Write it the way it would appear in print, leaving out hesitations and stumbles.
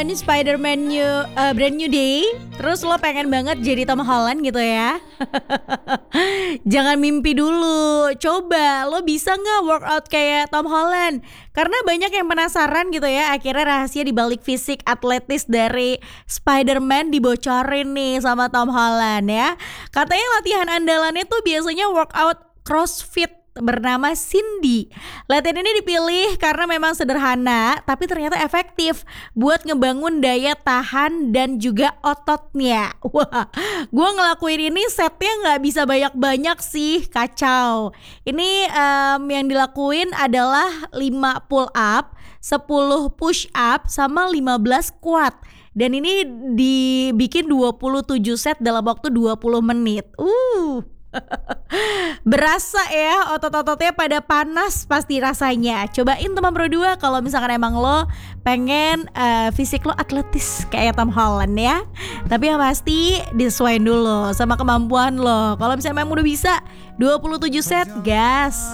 Ini Spider-Man brand new day. Terus lo pengen banget jadi Tom Holland gitu ya. Jangan mimpi dulu. Coba lo bisa gak workout kayak Tom Holland? Karena banyak yang penasaran gitu ya. Akhirnya rahasia dibalik fisik atletis dari Spider-Man dibocorin nih sama Tom Holland ya. Katanya latihan andalannya tuh biasanya workout CrossFit bernama Cindy. Latihan ini dipilih karena memang sederhana tapi ternyata efektif buat ngebangun daya tahan dan juga ototnya. Wah, gue ngelakuin ini setnya nggak bisa banyak-banyak sih, kacau. Ini yang dilakuin adalah 5 pull up, 10 push up, sama 15 squat. Dan ini dibikin 27 set dalam waktu 20 menit. Berasa ya, otot-ototnya pada panas pasti rasanya. Cobain teman Pro 2 kalau misalkan emang lo pengen fisik lo atletis kayak Tom Holland ya. Tapi yang pasti disesuaiin dulu sama kemampuan lo. Kalau misalnya emang udah bisa 27 set, gas.